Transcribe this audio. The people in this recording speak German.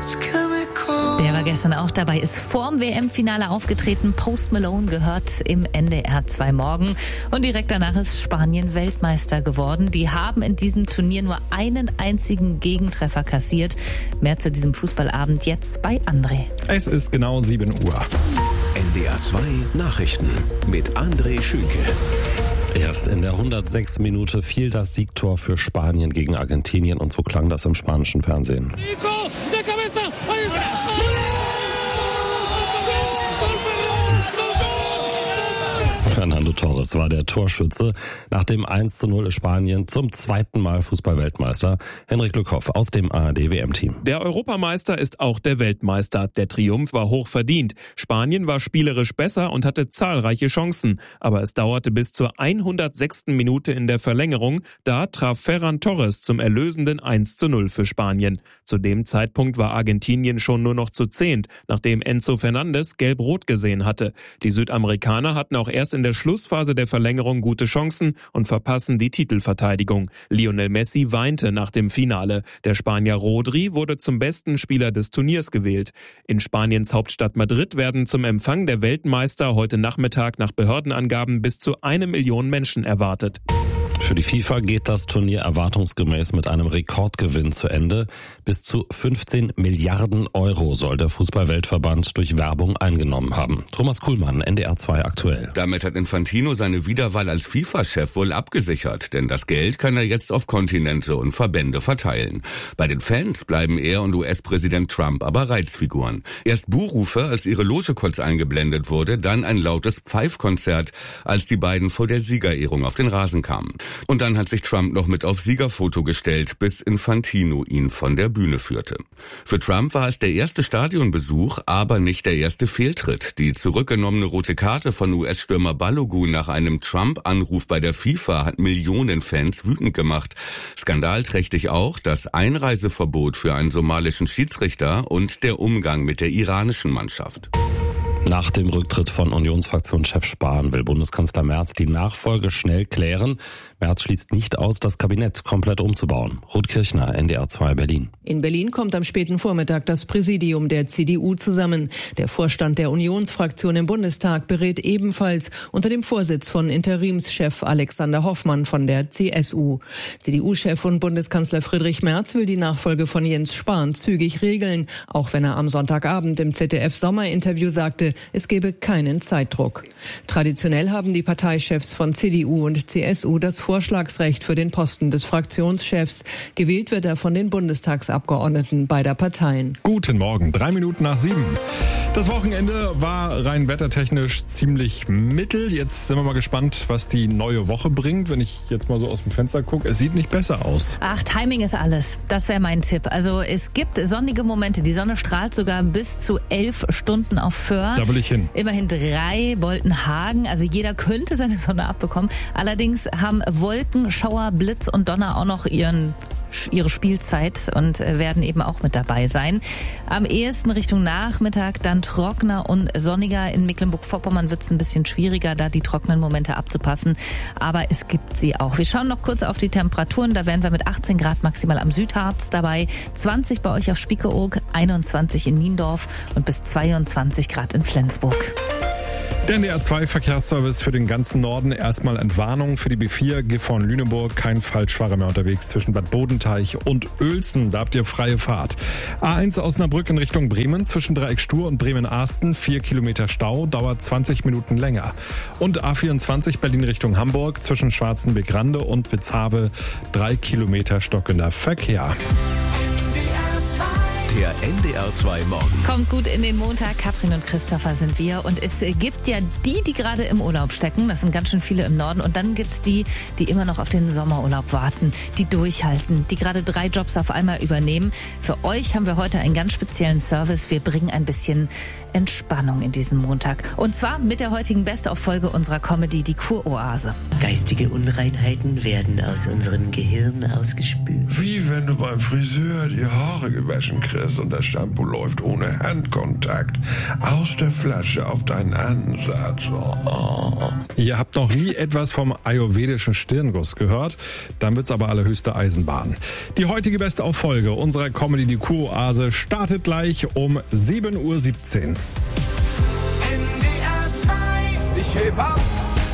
Der war gestern auch dabei, ist vorm WM-Finale aufgetreten. Post Malone gehört im NDR 2 Morgen. Und direkt danach ist Spanien Weltmeister geworden. Die haben in diesem Turnier nur einen einzigen Gegentreffer kassiert. Mehr zu diesem Fußballabend jetzt bei André. Es ist genau 7 Uhr. NDR 2 Nachrichten mit André Schünke. Erst in der 106. Minute fiel das Siegtor für Spanien gegen Argentinien und so klang das im spanischen Fernsehen. Fernando Torres war der Torschütze. Nach dem 1:0 ist Spanien zum zweiten Mal Fußballweltmeister. Henrik Lückhoff aus dem ARD-WM-Team. Der Europameister ist auch der Weltmeister. Der Triumph war hoch verdient. Spanien war spielerisch besser und hatte zahlreiche Chancen. Aber es dauerte bis zur 106. Minute in der Verlängerung. Da traf Ferran Torres zum erlösenden 1:0 für Spanien. Zu dem Zeitpunkt war Argentinien schon nur noch zu 10, nachdem Enzo Fernandez gelb-rot gesehen hatte. Die Südamerikaner hatten auch erst in der Schlussphase der Verlängerung gute Chancen und verpassen die Titelverteidigung. Lionel Messi weinte nach dem Finale. Der Spanier Rodri wurde zum besten Spieler des Turniers gewählt. In Spaniens Hauptstadt Madrid werden zum Empfang der Weltmeister heute Nachmittag nach Behördenangaben bis zu 1 Million Menschen erwartet. Für die FIFA geht das Turnier erwartungsgemäß mit einem Rekordgewinn zu Ende. Bis zu 15 Milliarden Euro soll der Fußballweltverband durch Werbung eingenommen haben. Thomas Kuhlmann, NDR 2 aktuell. Damit hat Infantino seine Wiederwahl als FIFA-Chef wohl abgesichert, denn das Geld kann er jetzt auf Kontinente und Verbände verteilen. Bei den Fans bleiben er und US-Präsident Trump aber Reizfiguren. Erst Buhrufe, als ihre Loge kurz eingeblendet wurde, dann ein lautes Pfeifkonzert, als die beiden vor der Siegerehrung auf den Rasen kamen. Und dann hat sich Trump noch mit aufs Siegerfoto gestellt, bis Infantino ihn von der Bühne führte. Für Trump war es der erste Stadionbesuch, aber nicht der erste Fehltritt. Die zurückgenommene rote Karte von US-Stürmer Balogun nach einem Trump-Anruf bei der FIFA hat Millionen Fans wütend gemacht. Skandalträchtig auch das Einreiseverbot für einen somalischen Schiedsrichter und der Umgang mit der iranischen Mannschaft. Nach dem Rücktritt von Unionsfraktionschef Spahn will Bundeskanzler Merz die Nachfolge schnell klären. Merz schließt nicht aus, das Kabinett komplett umzubauen. Ruth Kirchner, NDR 2 Berlin. In Berlin kommt am späten Vormittag das Präsidium der CDU zusammen. Der Vorstand der Unionsfraktion im Bundestag berät ebenfalls unter dem Vorsitz von Interimschef Alexander Hoffmann von der CSU. CDU-Chef und Bundeskanzler Friedrich Merz will die Nachfolge von Jens Spahn zügig regeln, auch wenn er am Sonntagabend im ZDF-Sommerinterview sagte, es gebe keinen Zeitdruck. Traditionell haben die Parteichefs von CDU und CSU das Vorschlagsrecht für den Posten des Fraktionschefs. Gewählt wird er von den Bundestagsabgeordneten beider Parteien. Guten Morgen, 7:03. Das Wochenende war rein wettertechnisch ziemlich mittel. Jetzt sind wir mal gespannt, was die neue Woche bringt. Wenn ich jetzt mal so aus dem Fenster gucke, es sieht nicht besser aus. Ach, Timing ist alles. Das wäre mein Tipp. Also es gibt sonnige Momente. Die Sonne strahlt sogar bis zu 11 Stunden auf Föhr. Da will ich hin. Immerhin 3 Boltenhagen. Also jeder könnte seine Sonne abbekommen. Allerdings haben Wolken, Schauer, Blitz und Donner auch noch ihre Spielzeit und werden eben auch mit dabei sein. Am ehesten Richtung Nachmittag dann trockener und sonniger. In Mecklenburg-Vorpommern wird es ein bisschen schwieriger, da die trockenen Momente abzupassen. Aber es gibt sie auch. Wir schauen noch kurz auf die Temperaturen. Da wären wir mit 18 Grad maximal am Südharz dabei, 20 bei euch auf Spiekeroog, 21 in Niendorf und bis 22 Grad in Flensburg. Der NDR 2 Verkehrsservice für den ganzen Norden. Erstmal Entwarnung für die B4 Gifhorn-Lüneburg. Kein Falschfahrer mehr unterwegs zwischen Bad Bodenteich und Uelzen. Da habt ihr freie Fahrt. A1 Osnabrück in Richtung Bremen zwischen Dreieck Stur und Bremen-Arsten. 4 Kilometer Stau, dauert 20 Minuten länger. Und A24 Berlin Richtung Hamburg zwischen Schwarzenbeck-Rande und Witzhabe. 3 Kilometer stockender Verkehr. Der NDR 2 Morgen. Kommt gut in den Montag. Katrin und Christopher sind wir. Und es gibt ja die gerade im Urlaub stecken. Das sind ganz schön viele im Norden. Und dann gibt's die immer noch auf den Sommerurlaub warten, die durchhalten, die gerade 3 Jobs auf einmal übernehmen. Für euch haben wir heute einen ganz speziellen Service. Wir bringen ein bisschen Entspannung in diesen Montag. Und zwar mit der heutigen Best-of-Folge unserer Comedy, die Kuroase. Geistige Unreinheiten werden aus unserem Gehirn ausgespült. Wie wenn du beim Friseur die Haare gewaschen kriegst. ist und das Shampoo läuft ohne Handkontakt aus der Flasche auf deinen Ansatz. Oh. Ihr habt noch nie etwas vom ayurvedischen Stirnguss gehört? Dann wird's aber allerhöchste Eisenbahn. Die heutige Best-of-Folge unserer Comedy Die Kuroase startet gleich um 7:17 Uhr. NDR 2, ich heb ab.